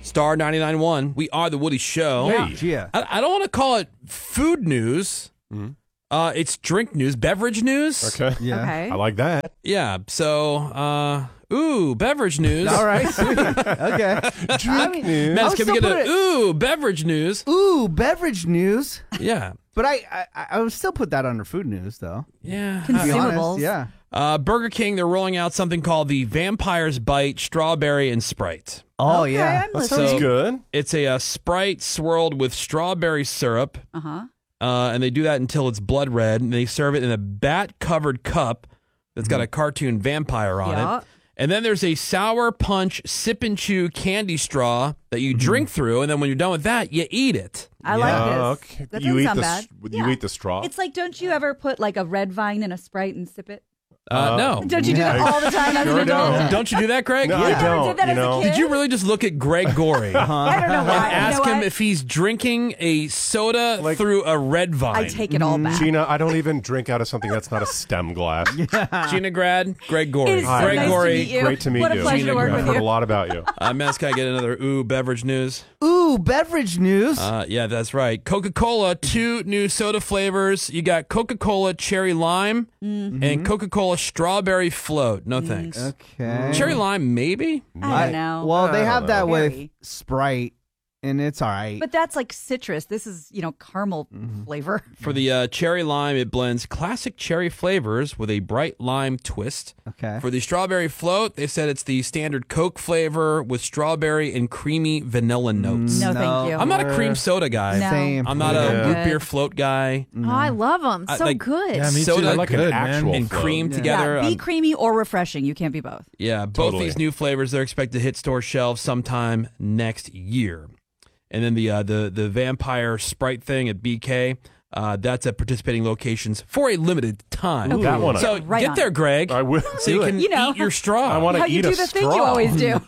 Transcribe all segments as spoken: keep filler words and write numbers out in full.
Star ninety-nine point one. We are the Woody Show. Hey. Yeah. I, I don't want to call it food news. Mm-hmm. Uh, it's drink news, beverage news. Okay. Yeah. Okay. I like that. Yeah. So, uh, ooh, beverage news. All right. Sweet. Okay. Drink news. Matt, I'll can we still get a put it- ooh beverage news? Ooh, beverage news. Yeah. But I, I, I would still put that under food news, though. Yeah. To be honest, Consumables. yeah. Uh, Burger King, they're rolling out something called the Vampire's Bite Strawberry and Sprite. Oh, Okay, yeah. I'm That listening. sounds good. It's a, uh Sprite swirled with strawberry syrup, Uh-huh. uh, and they do that until it's blood red, and they serve it in a bat-covered cup that's got a cartoon vampire on Yeah. it. And then there's a sour punch sip and chew candy straw that you drink through, and then when you're done with that, you eat it. I Uh, like this. okay. That you doesn't eat sound the bad. s- you eat the straw. It's like, don't you ever put like a red vine in a Sprite and sip it? Uh, Uh, no. Don't you do that Yeah. all the time as Sure an adult? don't. Don't you do that, Greg? No, You I never don't. did that you as a know. kid? Did you really just look at Greg Gorey I don't know why. and You ask know him what? if he's drinking a soda Like- through a red vine? I take it all back. Gina, I don't even drink out of something that's not a stem glass. Gina Grad, Greg Gorey. It is so Greg nice to Gorey. meet you. Great to meet What a you. pleasure Gina to work Grad. I've with heard a you. lot about you. Uh, Matt, can I get another ooh beverage news? Ooh, beverage news. Uh, yeah, that's right. Coca-Cola, two new soda flavors. You got Coca-Cola Cherry Lime Mm-hmm. and Coca-Cola Strawberry Float. No thanks. okay. Cherry Lime, maybe? I don't know. Well, they I have don't that know. with Very. Sprite, and it's all right. But that's like citrus. This is, you know, caramel flavor. For the uh, Cherry Lime, it blends classic cherry flavors with a bright lime twist. okay. For the Strawberry Float, they said it's the standard Coke flavor with strawberry and creamy vanilla notes. No, thank you. I'm not a cream soda guy. No. Same. I'm not Yeah. a root Good. beer float guy. Oh, I love them. I So like- good. Yeah, me Soda too. I like good, an man. actual and float. cream Yeah. together. Yeah, be I'm- creamy or refreshing. You can't be both. Yeah, both Totally. these new flavors they're expected to hit store shelves sometime next year. And then the uh, the the vampire Sprite thing at B K, uh, that's at participating locations for a limited time. Ooh, that one I- So Right get on. there, Greg. I will So you do can it. You know. eat your straw. I want How to you eat do a the straw. thing you always do.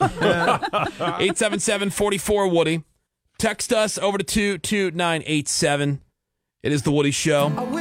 eight seven seven, four four, Woody. Text us over to two two nine eight seven. It is the Woody Show.